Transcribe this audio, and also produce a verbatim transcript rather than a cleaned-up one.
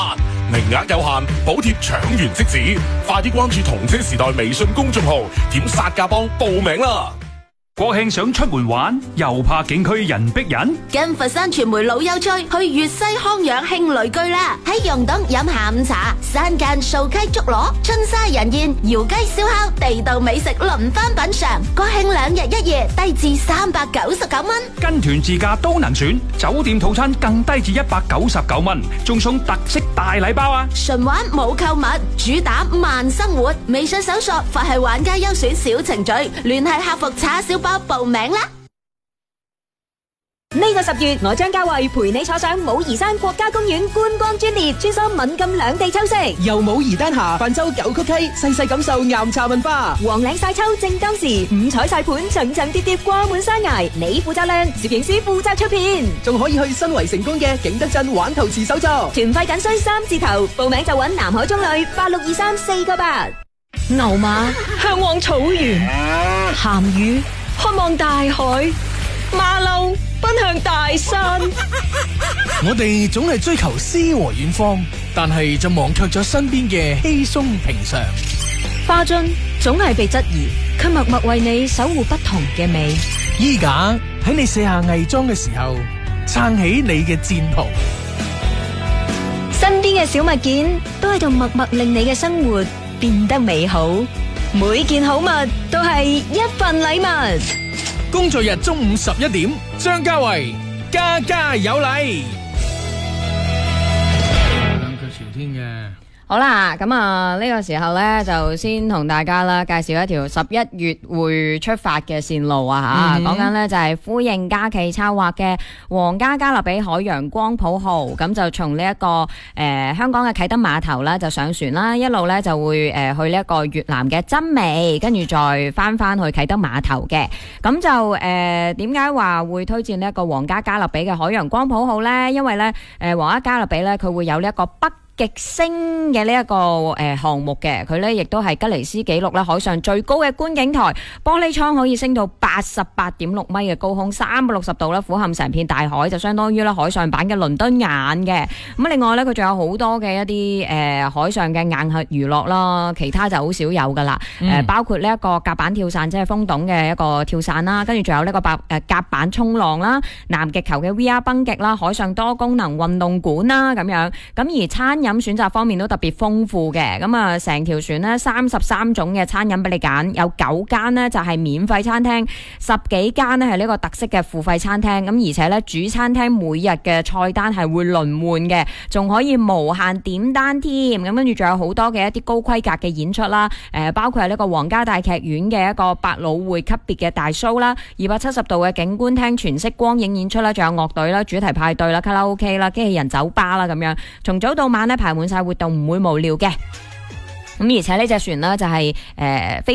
名額有限，補貼搶完即止，快啲關注同車時代微信公眾號，點殺價幫報名啦！ 國慶想出門玩，又怕景區人逼人， 跟佛山傳媒老友追去粵西康養慶旅居啦！喺溶洞飲下午茶，山間掃溪竹螺，春沙人宴，窯雞燒烤，地道美食輪番品嘗。國慶兩日一夜，低至三百九十九蚊， 跟團自駕都能選，酒店套餐更低至一百九十九蚊，仲送特色大禮包啊！ 純玩冇購物，主打慢生活。微信搜索佛系玩家優選小程序，聯繫客服叉燒包報名啦！ 呢個十月，我張家慧陪你坐上武夷山國家公園觀光專列，穿梭閩贛兩地秋色， 由武夷丹霞泛舟九曲溪，細細感受岩茶文化。 黃嶺晒秋正當時，五彩晒盤層層疊疊掛滿山崖，你負責靚，攝影師負責出片， 仲可以去新圍成功嘅景德鎮玩陶瓷手作。 團費僅需三字頭，報名就揾南海中旅八六二三四個八。牛馬向往草原，鹹魚渴望大海，馬騮奔向大山。 我哋總係追求詩和遠方，但係就忘卻咗身邊嘅稀鬆平常。 花樽總係被質疑，卻默默為你守護不同嘅美。 衣架喺你卸下偽裝嘅時候，撐起你嘅戰袍。 身邊嘅小物件都喺度默默令你嘅生活變得美好。每件好物都係一份禮物。 工作日中午十一點，張家慧家家有禮。兩腳朝天嘅。 好啦，咁啊呢個時候呢，就先同大家啦介紹一條十一月會出發嘅線路啊吓，講緊呢就係呼應假期策劃嘅皇家加勒比海洋光譜號，咁就從呢一個誒、呃、香港嘅啟德碼頭啦就上船啦，一路呢就會誒、呃、去呢一個越南嘅真美，跟住再翻翻去啟德碼頭嘅。咁就誒點解話會推薦呢一個皇家加勒比嘅海洋光譜號呢？因為呢誒皇家加勒比呢，佢會有呢一個北極星嘅呢一個誒項目嘅，佢咧亦都係吉尼斯紀錄咧海上最高嘅觀景台，玻璃窗可以升到八十八點六米嘅高空，三百六十度咧俯瞰成片大海，就相當於咧海上版嘅倫敦眼嘅。咁另外咧佢仲有好多嘅一啲誒、呃、海上嘅硬核娛樂啦，其他就好少有噶啦。誒、嗯、包括呢一個甲板跳傘，即係風洞嘅一個跳傘啦，跟住仲有呢個白誒甲板衝浪啦，南極球嘅 V R 蹦極啦，海上多功能運動館啦咁樣。咁而餐飲選擇方面都特別豐富嘅，咁啊成條船呢，三十三種嘅餐飲俾你揀，有九間呢就係免費餐廳，十幾間呢係呢個特色嘅付費餐廳，咁而且呢，主餐廳每日嘅菜單係會輪換嘅，仲可以無限點單添，咁跟住仲有好多嘅一啲高規格嘅演出啦，誒包括係呢個皇家大劇院嘅一個百老匯級別嘅大 show 啦，二百七十度嘅景觀廳全息光影演出啦，仲有樂隊啦、主題派對啦、卡拉 OK 啦、機器人酒吧啦咁樣，從早到晚呢排滿晒活動，唔會無聊嘅。咁而且呢隻船呢就係誒